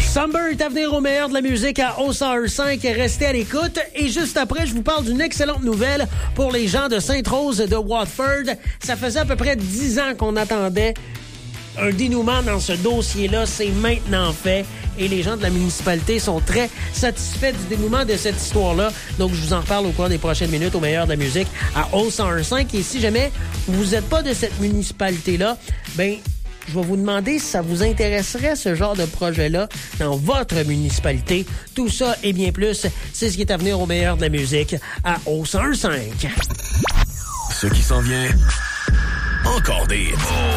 Summer est à venir au meilleur de la musique à OSR5. Restez à l'écoute. Et juste après, je vous parle d'une excellente nouvelle pour les gens de Sainte-Rose de Watford. Ça faisait à peu près 10 ans qu'on attendait un dénouement dans ce dossier-là. C'est maintenant fait. Et les gens de la municipalité sont très satisfaits du dénouement de cette histoire-là. Donc, je vous en reparle au cours des prochaines minutes au meilleur de la musique à OSR5. Et si jamais vous n'êtes pas de cette municipalité-là, ben je vais vous demander si ça vous intéresserait, ce genre de projet-là, dans votre municipalité. Tout ça et bien plus, c'est ce qui est à venir au meilleur de la musique à OSR5. Ce qui s'en vient, encore des